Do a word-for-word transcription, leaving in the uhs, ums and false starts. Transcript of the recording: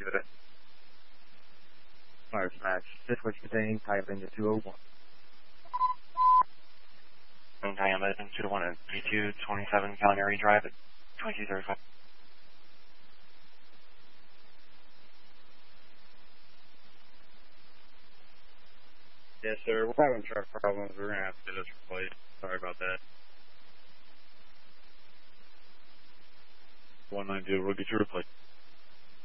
with it. Fire smash. Just what you're saying, type into two oh one. And I am at two oh one at P two twenty-seven Calinari Drive at twenty-two thirty-five. Yes, sir. We're having truck problems. We're going to have to get this replaced. Sorry about that. one ninety, we'll get you replaced.